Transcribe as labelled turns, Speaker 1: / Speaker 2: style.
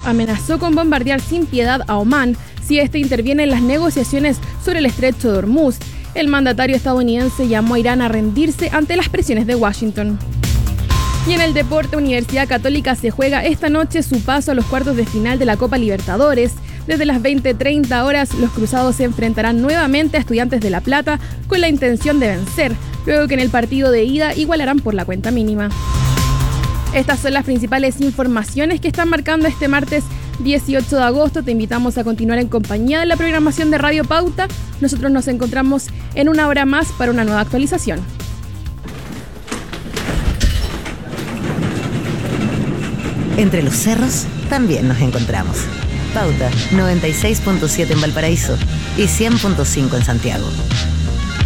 Speaker 1: amenazó con bombardear sin piedad a Omán si este interviene en las negociaciones sobre el estrecho de Hormuz. El mandatario estadounidense llamó a Irán a rendirse ante las presiones de Washington. Y en el deporte, Universidad Católica se juega esta noche su paso a los cuartos de final de la Copa Libertadores. Desde las 20:30 horas, los cruzados se enfrentarán nuevamente a Estudiantes de La Plata con la intención de vencer, luego que en el partido de ida igualarán por la cuenta mínima. Estas son las principales informaciones que están marcando este martes 18 de agosto. Te invitamos a continuar en compañía de la programación de Radio Pauta. Nosotros nos encontramos en una hora más para una nueva actualización.
Speaker 2: Entre los cerros también nos encontramos. Pauta 96.7 en Valparaíso y 100.5 en Santiago.